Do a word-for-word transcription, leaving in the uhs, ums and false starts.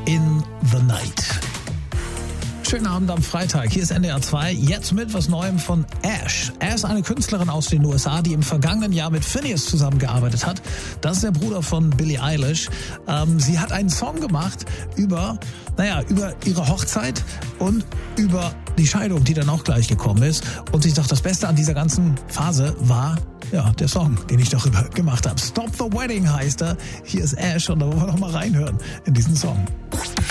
in the Night. Schönen Abend am Freitag. Hier ist N D R zwei. Jetzt mit was Neuem von Ash. Er ist eine Künstlerin aus den U S A, die im vergangenen Jahr mit Finneas zusammengearbeitet hat. Das ist der Bruder von Billie Eilish. Ähm, sie hat einen Song gemacht über, naja, über ihre Hochzeit und über die Scheidung, die dann auch gleich gekommen ist. Und ich dachte, das Beste an dieser ganzen Phase war, ja, der Song, den ich darüber gemacht habe. Stop the Wedding heißt er. Hier ist Ash und da wollen wir noch mal reinhören in diesen Song.